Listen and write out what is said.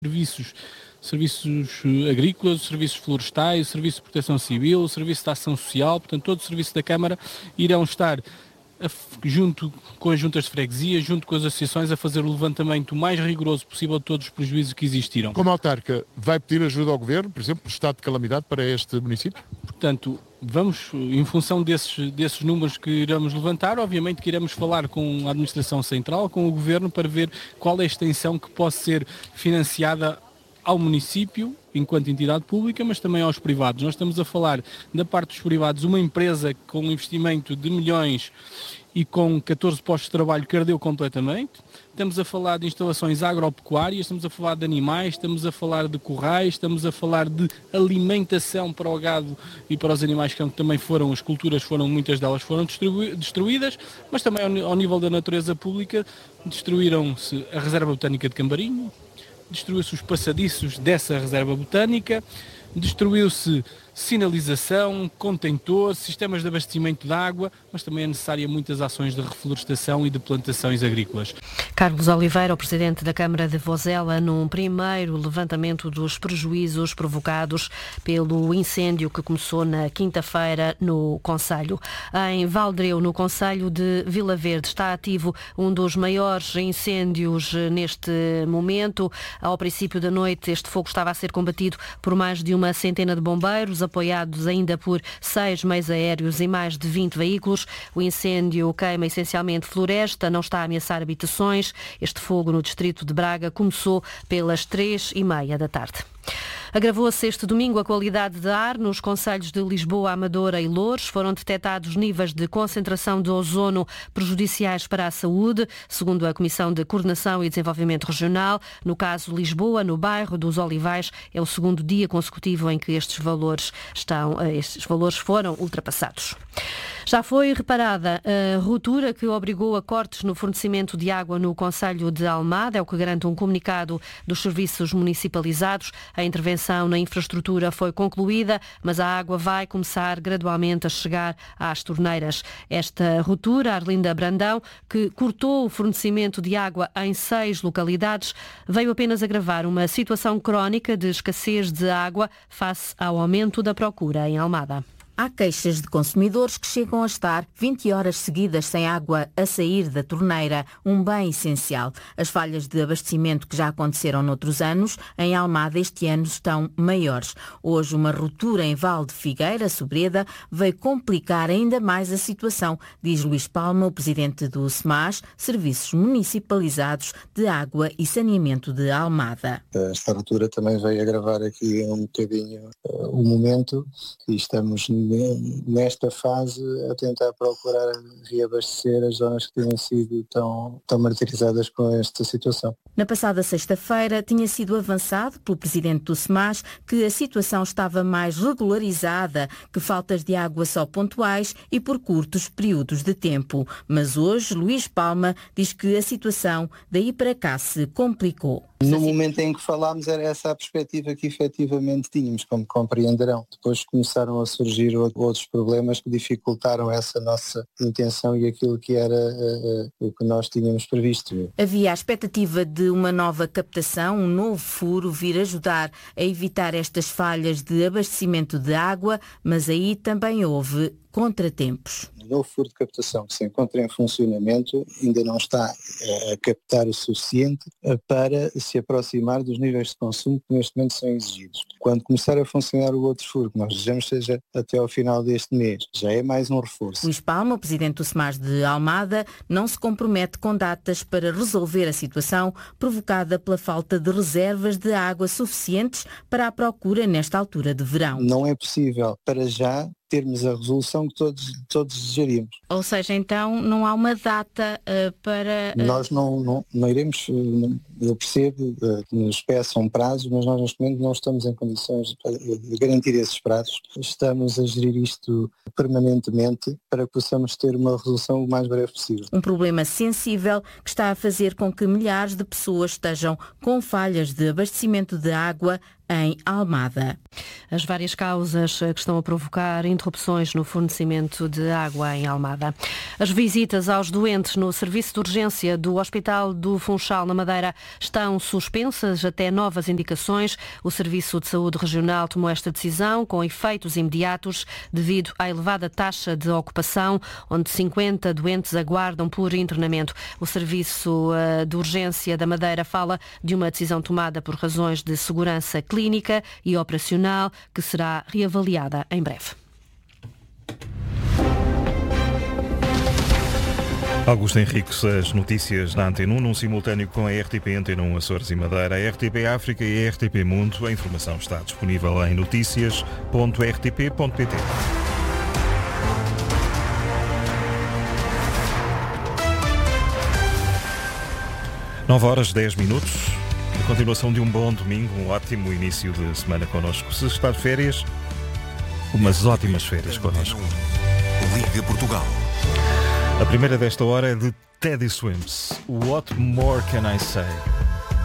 serviços agrícolas, serviços florestais, serviço de proteção civil, serviço de ação social, portanto todo o serviço da Câmara irão estar junto com as juntas de freguesia, junto com as associações, a fazer o levantamento mais rigoroso possível de todos os prejuízos que existiram. Como autarca, vai pedir ajuda ao Governo, por exemplo, por estado de calamidade para este município? Portanto, vamos, em função desses números que iremos levantar, obviamente que iremos falar com a Administração Central, com o Governo, para ver qual é a extensão que possa ser financiada ao município, enquanto entidade pública, mas também aos privados. Nós estamos a falar, da parte dos privados, uma empresa com um investimento de milhões e com 14 postos de trabalho que ardeu completamente. Estamos a falar de instalações agropecuárias, estamos a falar de animais, estamos a falar de currais, estamos a falar de alimentação para o gado e para os animais, que também foram, as culturas foram, muitas delas foram destruídas, mas também ao nível da natureza pública, destruíram-se a Reserva Botânica de Cambarinho, destruiu-se os passadiços dessa reserva botânica, destruiu-se sinalização, contentor, sistemas de abastecimento de água, mas também é necessária muitas ações de reflorestação e de plantações agrícolas. Carlos Oliveira, o Presidente da Câmara de Vozela, num primeiro levantamento dos prejuízos provocados pelo incêndio que começou na quinta-feira no concelho. Em Valdreu, no concelho de Vila Verde, está ativo um dos maiores incêndios neste momento. Ao princípio da noite, este fogo estava a ser combatido por mais de uma centena de bombeiros, apoiados ainda por 6 meios aéreos e mais de 20 veículos. O incêndio queima essencialmente floresta, não está a ameaçar habitações. Este fogo no distrito de Braga começou pelas 3h30 da tarde. Agravou-se este domingo a qualidade de ar nos concelhos de Lisboa, Amadora e Loures. Foram detectados níveis de concentração de ozono prejudiciais para a saúde, segundo a Comissão de Coordenação e Desenvolvimento Regional. No caso Lisboa, no bairro dos Olivais, é o segundo dia consecutivo em que estes valores foram ultrapassados. Já foi reparada a ruptura que obrigou a cortes no fornecimento de água no concelho de Almada, é o que garante um comunicado dos serviços municipalizados. A intervenção na infraestrutura foi concluída, mas a água vai começar gradualmente a chegar às torneiras. Esta ruptura, Arlinda Brandão, que cortou o fornecimento de água em 6 localidades, veio apenas agravar uma situação crónica de escassez de água face ao aumento da procura em Almada. Há queixas de consumidores que chegam a estar 20 horas seguidas sem água a sair da torneira, um bem essencial. As falhas de abastecimento que já aconteceram noutros anos, em Almada este ano estão maiores. Hoje uma ruptura em Val de Figueira, Sobreda, veio complicar ainda mais a situação, diz Luís Palma, o presidente do SMAS, Serviços Municipalizados de Água e Saneamento de Almada. Esta ruptura também veio agravar aqui um bocadinho o momento e estamos nesta fase a tentar procurar reabastecer as zonas que têm sido tão martirizadas com esta situação. Na passada sexta-feira tinha sido avançado pelo presidente do SMAS que a situação estava mais regularizada, que faltas de água só pontuais e por curtos períodos de tempo. Mas hoje Luís Palma diz que a situação daí para cá se complicou. No momento em que falámos era essa a perspectiva que efetivamente tínhamos, como compreenderão. Depois começaram a surgir outros problemas que dificultaram essa nossa intenção e aquilo que era o que nós tínhamos previsto. Havia a expectativa de uma nova captação, um novo furo vir ajudar a evitar estas falhas de abastecimento de água, mas aí também houve contratempos. O novo furo de captação que se encontra em funcionamento ainda não está a captar o suficiente para se aproximar dos níveis de consumo que neste momento são exigidos. Quando começar a funcionar o outro furo, que nós desejamos seja até ao final deste mês, já é mais um reforço. Luís Palma, o presidente do SMAS de Almada, não se compromete com datas para resolver a situação provocada pela falta de reservas de água suficientes para a procura nesta altura de verão. Não é possível, para já, termos a resolução que todos desejaríamos. Ou seja, então não há uma data para... Nós não iremos, eu percebo que nos peçam prazos, mas nós neste momento não estamos em condições de garantir esses prazos. Estamos a gerir isto permanentemente para que possamos ter uma resolução o mais breve possível. Um problema sensível que está a fazer com que milhares de pessoas estejam com falhas de abastecimento de água em Almada. As várias causas que estão a provocar interrupções no fornecimento de água em Almada. As visitas aos doentes no serviço de urgência do Hospital do Funchal, na Madeira, estão suspensas até novas indicações. O Serviço de Saúde Regional tomou esta decisão com efeitos imediatos devido à elevada taxa de ocupação, onde 50 doentes aguardam por internamento. O Serviço de Urgência da Madeira fala de uma decisão tomada por razões de segurança clínica e operacional, que será reavaliada em breve. Augusto Henriques, as notícias na Antena 1, num simultâneo com a RTP Antena 1 Açores e Madeira, a RTP África e a RTP Mundo. A informação está disponível em noticias.rtp.pt. Nove horas, 10 minutos. A continuação de um bom domingo, um ótimo início de semana connosco. Se está de férias, umas ótimas férias connosco. Liga Portugal. A primeira desta hora é de Teddy Swims. What More Can I Say?